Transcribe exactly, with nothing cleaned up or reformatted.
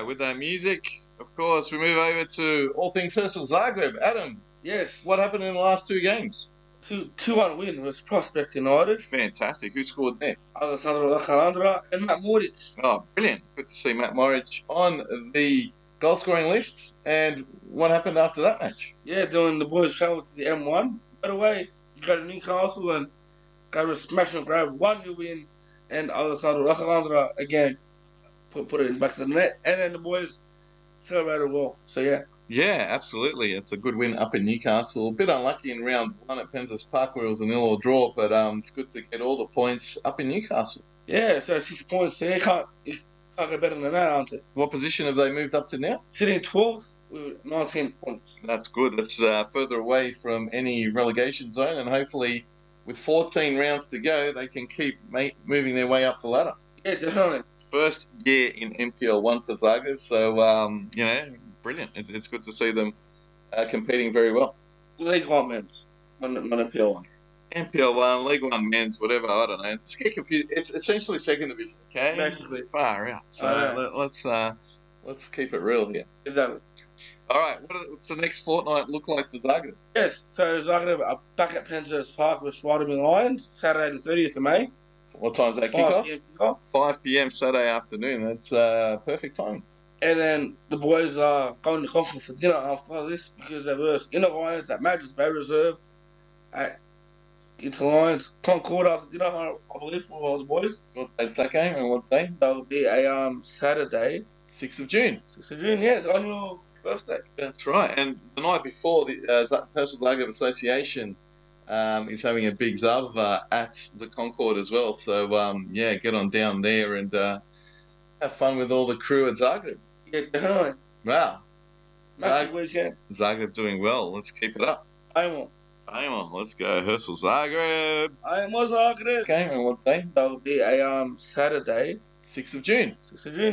with our music, of course, we move over to all things Herstal Zagreb. Adam, Yes. what happened in the last two games? Two two one win was Prospect United. Fantastic. Who scored there? Alessandro Lacalandra and Matt Moric. Oh, brilliant. Good to see Matt Moric on the goal scoring list. And what happened after that match? Yeah, doing the boys travel to the M one. By the way, you go to Newcastle and got a smash and grab one new win, and Alessandro Lacalandra again put put it back to the net, and then the boys celebrated well. So yeah. Yeah, absolutely. It's a good win up in Newcastle. A bit unlucky in round one at Penzas Park where it was a nil or draw, but um, it's good to get all the points up in Newcastle. Yeah, so six points. So you can't, you can't get better than that, aren't it? What position have they moved up to now? Sitting twelfth with nineteen points. That's good. That's uh, further away from any relegation zone, and hopefully with fourteen rounds to go, they can keep ma- moving their way up the ladder. Yeah, definitely. First year in M P L one for Zagreb, so, um, you know, brilliant. It's, it's good to see them uh, competing very well. League One men's, on on M P L one. M P L one, League One men's, whatever, I don't know. It's, get confused. It's essentially second division, okay? Basically. Far out. So Uh, let, let's uh, let's keep it real here. Exactly. All right, what are, what's the next fortnight look like for Zagreb? Yes, so Zagreb are back at Penzas Park with Schwademing Lions, Saturday the thirtieth of May. What time's that five kickoff? p m kickoff. five p m Saturday afternoon. That's uh, perfect time. And then the boys are going to Concord for dinner after this because they verse Inner Lions at Madras Bay Reserve at Inter Lions Concord after dinner, I I believe, for all the boys. What date's that game and what day? That will be a um Saturday, sixth of June. sixth of June, yes, on your birthday. That's right. And the night before, the uh, Herstal Zagreb Association um, is having a big Zabava at the Concord as well. So, um, yeah, get on down there and uh, have fun with all the crew at Zagreb. Yeah, definitely. Wow. Massive Zag- weekend. Zagreb doing well. Let's keep it up. I am. Come on, let's go. Herstal Zagreb. I am Zagreb. Game and what day? That will be a um Saturday, sixth of June. sixth of June.